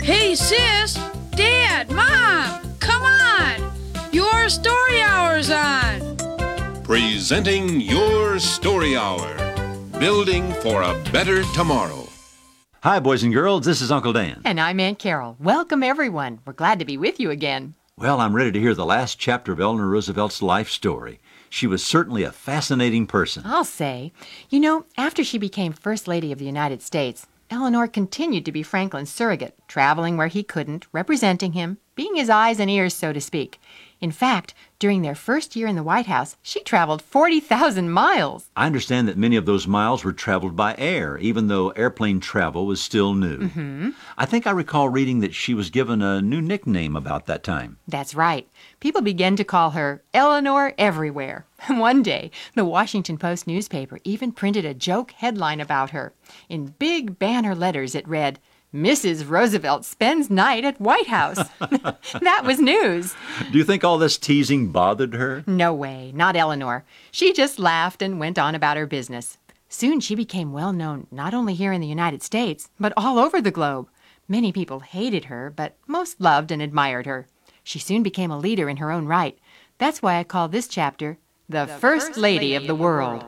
Hey, sis! Dad! Mom! Come on! Your story hour's on! Presenting Your Story Hour. Building for a better tomorrow. Hi, boys and girls. This is Uncle Dan. And I'm Aunt Carol. Welcome, everyone. We're glad to be with you again. Well, I'm ready to hear the last chapter of Eleanor Roosevelt's life story. She was certainly a fascinating person. I'll say. You know, after she became First Lady of the United States, Eleanor continued to be Franklin's surrogate, traveling where he couldn't, representing him, being his eyes and ears, so to speak. In fact, during their first year in the White House, she traveled 40,000 miles. I understand that many of those miles were traveled by air, even though airplane travel was still new. Mm-hmm. I think I recall reading that she was given a new nickname about that time. That's right. People began to call her Eleanor Everywhere. One day, the Washington Post newspaper even printed a joke headline about her. In big banner letters, it read, "Mrs. Roosevelt spends night at White House." That was news. Do you think all this teasing bothered her? No way, not Eleanor. She just laughed and went on about her business. Soon she became well known not only here in the United States, but all over the globe. Many people hated her, but most loved and admired her. She soon became a leader in her own right. That's why I call this chapter The First Lady of the World.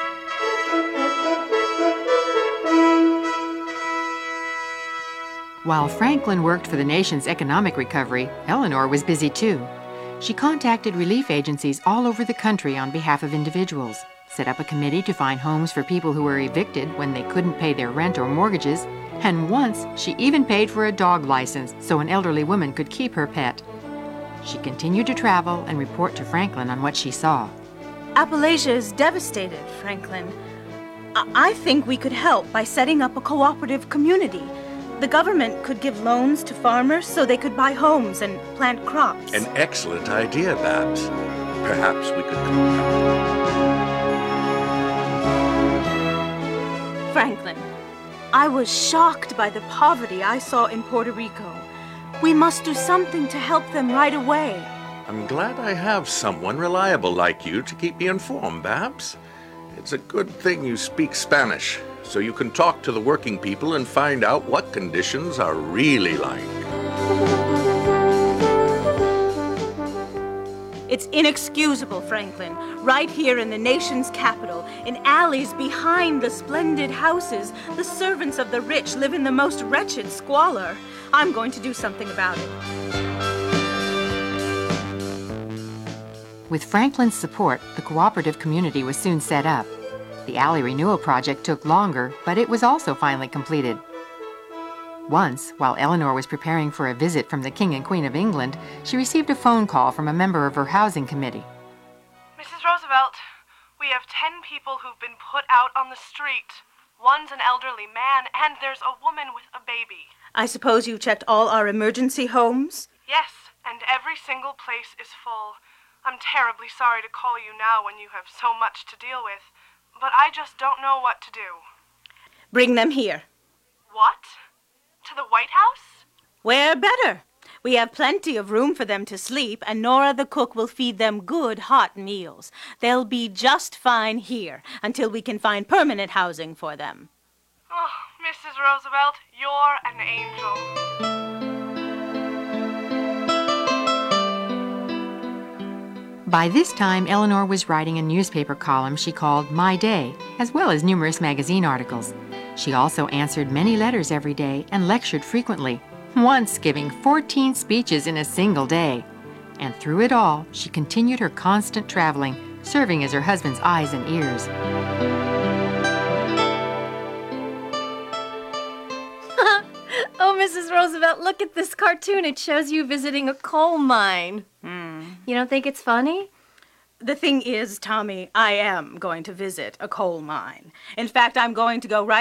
While Franklin worked for the nation's economic recovery, Eleanor was busy too. She contacted relief agencies all over the country on behalf of individuals, set up a committee to find homes for people who were evicted when they couldn't pay their rent or mortgages, and once she even paid for a dog license so an elderly woman could keep her pet. She continued to travel and report to Franklin on what she saw. Appalachia is devastated, Franklin. I think we could help by setting up a cooperative community. The government could give loans to farmers so they could buy homes and plant crops. An excellent idea, Babs. Perhaps we could... Franklin, I was shocked by the poverty I saw in Puerto Rico. We must do something to help them right away. I'm glad I have someone reliable like you to keep me informed, Babs. It's a good thing you speak Spanish, so you can talk to the working people and find out what conditions are really like. It's inexcusable, Franklin. Right here in the nation's capital, in alleys behind the splendid houses, the servants of the rich live in the most wretched squalor. I'm going to do something about it. With Franklin's support, the cooperative community was soon set up. The alley renewal project took longer, but it was also finally completed. Once, while Eleanor was preparing for a visit from the King and Queen of England, she received a phone call from a member of her housing committee. Mrs. Roosevelt, we have 10 people who've been put out on the street. One's an elderly man, and there's a woman with a baby. I suppose you checked all our emergency homes? Yes, and every single place is full. I'm terribly sorry to call you now when you have so much to deal with, but I just don't know what to do. Bring them here. What? To the White House? Where better? We have plenty of room for them to sleep, and Nora the cook will feed them good hot meals. They'll be just fine here until we can find permanent housing for them. Oh, Mrs. Roosevelt, you're an angel. By this time, Eleanor was writing a newspaper column she called My Day, as well as numerous magazine articles. She also answered many letters every day and lectured frequently, once giving 14 speeches in a single day. And through it all, she continued her constant traveling, serving as her husband's eyes and ears. Oh, Mrs. Roosevelt, look at this cartoon. It shows you visiting a coal mine. You don't think it's funny? The thing is, Tommy, I am going to visit a coal mine. In fact, I'm going to go right